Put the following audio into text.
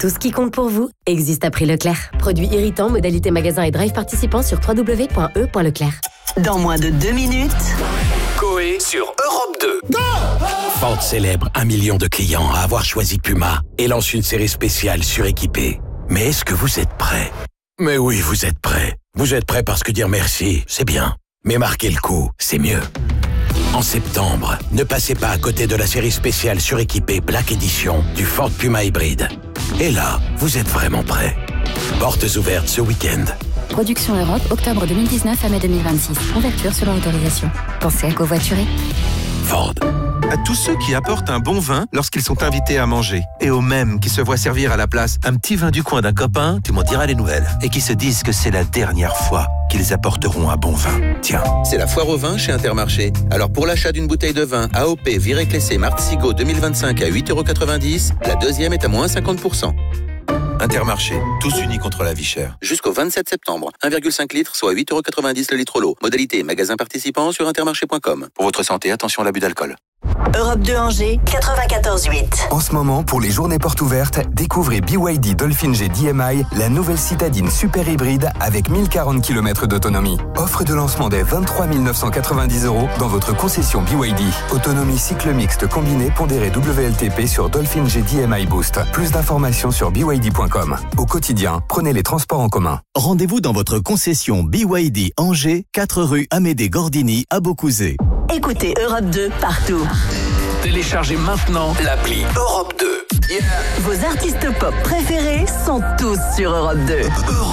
Tout ce qui compte pour vous existe à prix Leclerc. Produits irritants, modalité magasin et drive participants sur www.e.leclerc. Dans moins de 2 minutes... Coé sur Europe 2. Go! Ford célèbre 1 million de clients à avoir choisi Puma et lance une série spéciale suréquipée. Mais est-ce que vous êtes prêts? Mais oui, vous êtes prêts. Vous êtes prêts parce que dire merci, c'est bien. Mais marquer le coup, c'est mieux. En septembre, ne passez pas à côté de la série spéciale suréquipée Black Edition du Ford Puma hybride. Et là, vous êtes vraiment prêts. Portes ouvertes ce week-end. Production Europe, octobre 2019 à mai 2026. Ouverture selon autorisation. Pensez à covoiturer. Ford. À tous ceux qui apportent un bon vin lorsqu'ils sont invités à manger. Et aux mêmes qui se voient servir à la place un petit vin du coin d'un copain, tu m'en diras les nouvelles. Et qui se disent que c'est la dernière fois qu'ils apporteront un bon vin. Tiens. C'est la foire au vin chez Intermarché. Alors pour l'achat d'une bouteille de vin AOP Viré Clessé Martzigo 2025 à 8,90 €, la deuxième est à moins 50%. Intermarché, tous unis contre la vie chère. Jusqu'au 27 septembre, 1,5 litres, soit 8,90 € le litre l'eau. Modalité magasin participant sur intermarché.com. Pour votre santé, attention à l'abus d'alcool. Europe 2 Angers, 94.8. En ce moment, pour les journées portes ouvertes, découvrez BYD Dolphin G DMI, la nouvelle citadine super hybride avec 1040 km d'autonomie. Offre de lancement dès 23 990 € dans votre concession BYD. Autonomie cycle mixte combiné pondéré WLTP sur Dolphin G DMI Boost. Plus d'informations sur BYD.com. Au quotidien, prenez les transports en commun. Rendez-vous dans votre concession BYD Angers, 4 rue Amédée Gordini à Beaucouzé. Écoutez Europe 2 partout. Téléchargez maintenant l'appli Europe 2. Vos artistes pop préférés sont tous sur Europe 2.